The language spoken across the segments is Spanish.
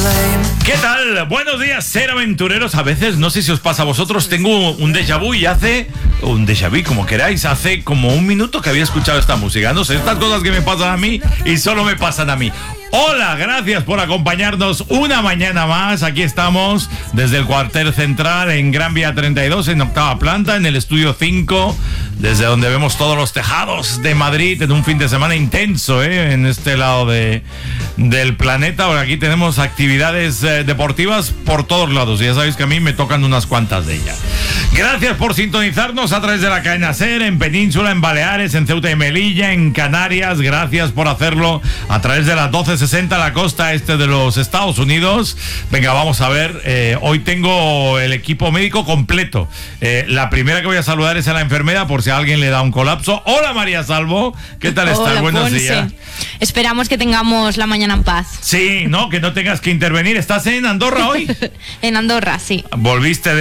¿Qué tal? Buenos días, ser aventureros. A veces, no sé si os pasa a vosotros, tengo un déjà vu y un déjà vu, como queráis, hace como un minuto que había escuchado esta música. No sé, estas cosas que me pasan a mí y solo me pasan a mí. Hola, gracias por acompañarnos una mañana más. Aquí estamos desde el cuartel central en Gran Vía 32, en octava planta, en el estudio 5, desde donde vemos todos los tejados de Madrid en un fin de semana intenso, en este lado del planeta. Porque aquí tenemos actividades deportivas por todos lados y ya sabéis que a mí me tocan unas cuantas de ellas. Gracias por sintonizarnos a través de la cadena SER, en Península, en Baleares, en Ceuta y Melilla, en Canarias. Gracias por hacerlo a través de las 1260, la costa este de los Estados Unidos. Venga, vamos a ver. Hoy tengo el equipo médico completo. La primera que voy a saludar es a la enfermera por si a alguien le da un colapso. Hola, María Salvo. ¿Qué tal estás? Hola, buenos Ponce. días. Esperamos que tengamos la mañana en paz. Sí, ¿no? Que no tengas que intervenir. ¿Estás en Andorra hoy? En Andorra, sí. ¿Volviste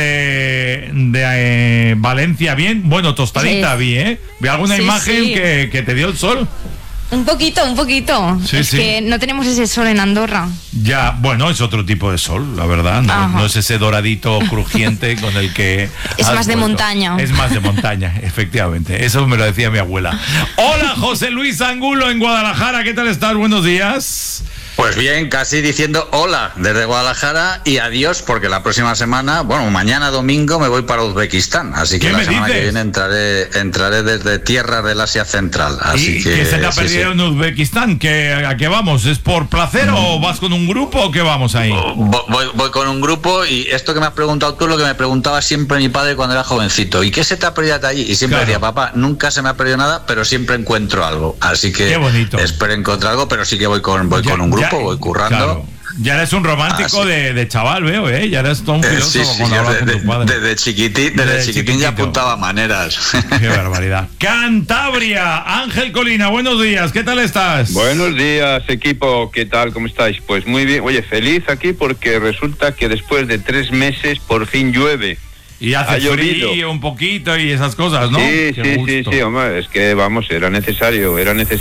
de Valencia bien? Bueno, tostadita, Sí. Vi alguna Sí, imagen sí. Que te dio el sol. Un poquito. Sí, es sí. que no tenemos ese sol en Andorra. Ya, bueno, es otro tipo de sol, la verdad. No es ese doradito crujiente con el que... Es has más de vuelto. montaña. Es más de montaña, efectivamente. Eso me lo decía mi abuela. Hola, José Luis Angulo en Guadalajara. ¿Qué tal estás? Buenos días. Pues bien, casi diciendo hola desde Guadalajara y adiós, porque la próxima semana, bueno, mañana domingo me voy para Uzbekistán, así que ¿Qué la me semana dices? que viene entraré desde tierras del Asia Central. Así ¿Y que qué se te ha sí, perdido sí. en Uzbekistán? ¿A qué vamos? ¿Es por placer o vas con un grupo o qué vamos ahí? Voy con un grupo y esto que me has preguntado tú es lo que me preguntaba siempre mi padre cuando era jovencito. ¿Y qué se te ha perdido de allí? Y siempre Claro. decía, papá, nunca se me ha perdido nada, pero siempre encuentro algo. Así que Qué bonito. espero encontrar algo, pero sí que voy con un grupo, voy currando. Claro. Ya eres un romántico Ah, sí. de chaval, veo, Ya eres todo un filósofo Sí, cuando yo hablas con tu padre. desde chiquitín Chiquitito. ya apuntaba maneras. Qué barbaridad. Cantabria, Ángel Colina, buenos días, ¿qué tal estás? Buenos días, equipo, ¿qué tal? ¿Cómo estáis? Pues muy bien, oye, feliz aquí porque resulta que después de 3 meses por fin llueve. Y hace ha llovido. frío un poquito y esas cosas, ¿no? Sí, Qué gusto. sí, hombre, es que vamos, era necesario.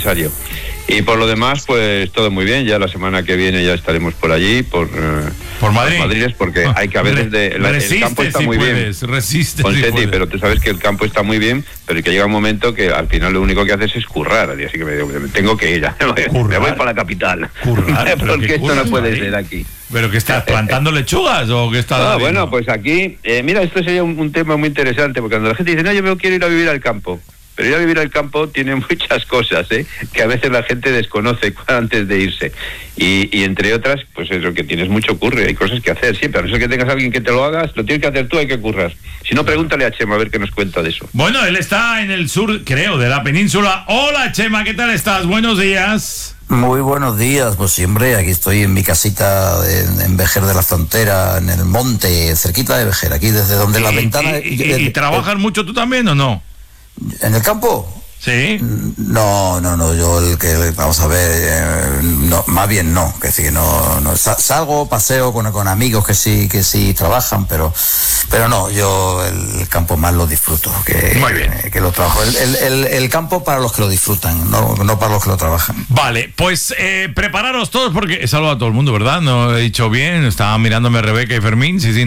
Y por lo demás, pues todo muy bien, ya la semana que viene ya estaremos por allí, por Madrid. los Madriles, porque hay que a veces el campo está si muy puedes, bien. Resiste si Ponseti, puedes. pero tú sabes que el campo está muy bien, pero que llega un momento que al final lo único que haces es currar, así que me tengo que ir, me voy para la capital, Currar, pero porque ¿qué esto curras, no puede Madrid? ser aquí. ¿Pero que estás plantando lechugas o qué estás haciendo? Bueno, pues aquí, mira, esto sería un tema muy interesante, porque cuando la gente dice, no, yo quiero ir a vivir al campo, pero ir a vivir al campo tiene muchas cosas, que a veces la gente desconoce antes de irse. Y entre otras, pues es lo que tienes mucho curro, hay cosas que hacer siempre, a no ser que tengas a alguien que te lo hagas, lo tienes que hacer tú, hay que currar. Si no, pregúntale a Chema a ver qué nos cuenta de eso. Bueno, él está en el sur, creo, de la península. Hola, Chema, ¿qué tal estás? Buenos días. Muy buenos días, pues siempre aquí estoy en mi casita en Vejer de la Frontera, en el monte, cerquita de Vejer, aquí desde donde la ventana... ¿Y trabajas mucho tú también o no? ¿En el campo? Sí. No, yo vamos a ver, no, más bien no, que sí, no salgo, paseo con amigos que sí trabajan, pero no, yo el campo más lo disfruto Muy bien. que lo trabajo. El campo para los que lo disfrutan, no para los que lo trabajan. Vale, pues prepararos todos porque he saludado a todo el mundo, ¿verdad? No he dicho bien, estaba mirándome Rebeca y Fermín, sí,